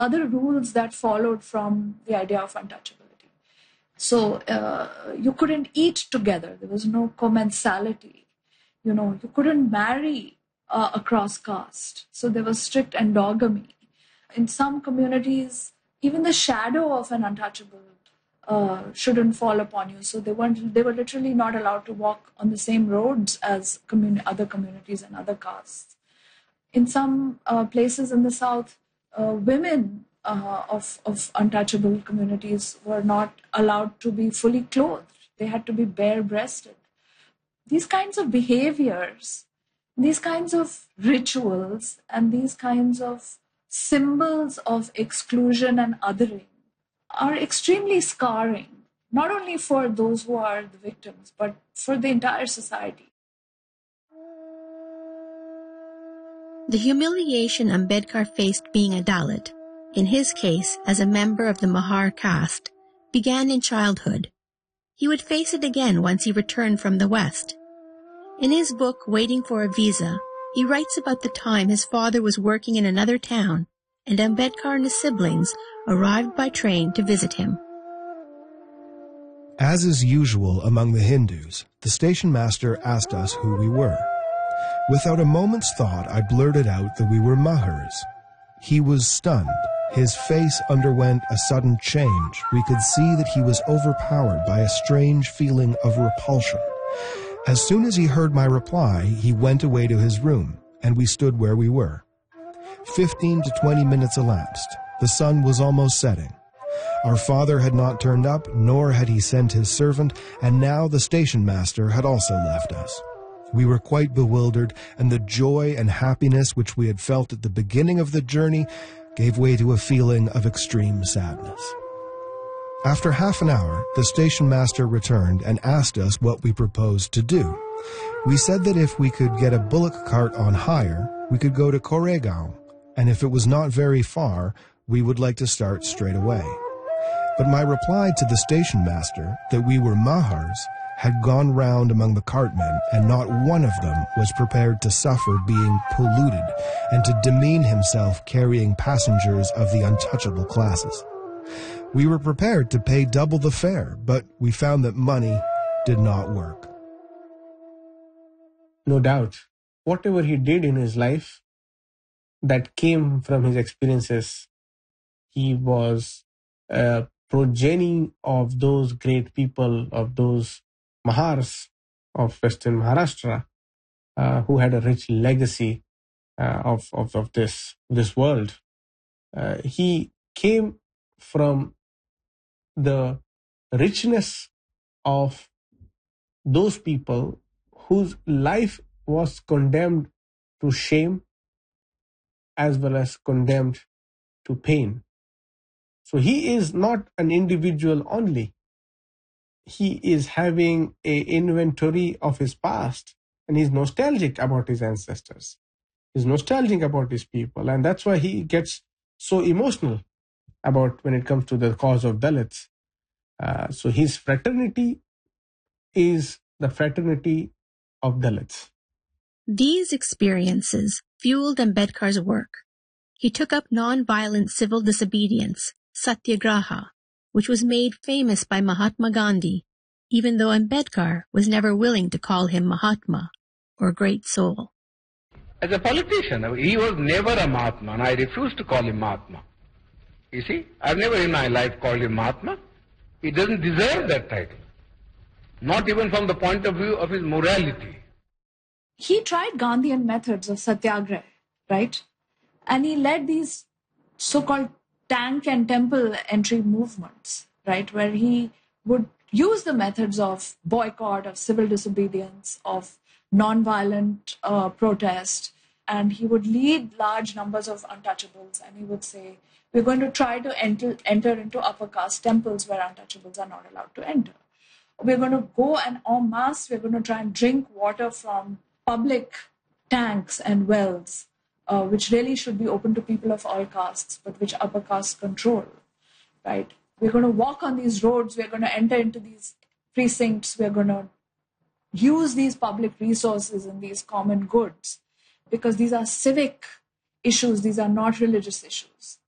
other rules that followed from the idea of untouchability. So you couldn't eat together. There was no commensality. You couldn't marry across caste. So there was strict endogamy. In some communities, even the shadow of an untouchable shouldn't fall upon you. So they were literally not allowed to walk on the same roads as other communities and other castes. In some places in the South, women of untouchable communities were not allowed to be fully clothed. They had to be bare-breasted. These kinds of behaviors, these kinds of rituals, and these kinds of symbols of exclusion and othering are extremely scarring, not only for those who are the victims, but for the entire society. The humiliation Ambedkar faced being a Dalit, in his case as a member of the Mahar caste, began in childhood. He would face it again once he returned from the West. In his book, Waiting for a Visa, he writes about the time his father was working in another town and Ambedkar and his siblings arrived by train to visit him. As is usual among the Hindus, the station master asked us who we were. Without a moment's thought, I blurted out that we were Mahars. He was stunned. His face underwent a sudden change. We could see that he was overpowered by a strange feeling of repulsion. As soon as he heard my reply, he went away to his room, and we stood where we were. 15 to 20 minutes elapsed. The sun was almost setting. Our father had not turned up, nor had he sent his servant, and now the station master had also left us. We were quite bewildered, and the joy and happiness which we had felt at the beginning of the journey gave way to a feeling of extreme sadness. After half an hour, the station master returned and asked us what we proposed to do. We said that if we could get a bullock cart on hire, we could go to Koregaon, and if it was not very far, we would like to start straight away. But my reply to the station master that we were Mahars had gone round among the cartmen, and not one of them was prepared to suffer being polluted and to demean himself carrying passengers of the untouchable classes. We were prepared to pay double the fare, but we found that money did not work. No doubt, whatever he did in his life that came from his experiences, he was a progeny of those great people, of those Mahars of Western Maharashtra, who had a rich legacy of this world. He came from the richness of those people whose life was condemned to shame as well as condemned to pain. So he is not an individual only. He is having an inventory of his past, and he's nostalgic about his ancestors. He's nostalgic about his people, and that's why he gets so emotional about when it comes to the cause of Dalits. So his fraternity is the fraternity of Dalits. These experiences fueled Ambedkar's work. He took up non-violent civil disobedience, satyagraha, which was made famous by Mahatma Gandhi, even though Ambedkar was never willing to call him Mahatma or Great Soul. As a politician, he was never a Mahatma, and I refuse to call him Mahatma. You see, I've never in my life called him Mahatma. He doesn't deserve that title, not even from the point of view of his morality. He tried Gandhian methods of satyagraha, right? And he led these so-called tank and temple entry movements, right, where he would use the methods of boycott, of civil disobedience, of non-violent protest, and he would lead large numbers of untouchables, and he would say, we're going to try to enter into upper caste temples where untouchables are not allowed to enter. We're going to go and en masse, we're going to try and drink water from public tanks and wells, which really should be open to people of all castes, but which upper castes control, right? We're going to walk on these roads, we're going to enter into these precincts, we're going to use these public resources and these common goods, because these are civic issues, these are not religious issues.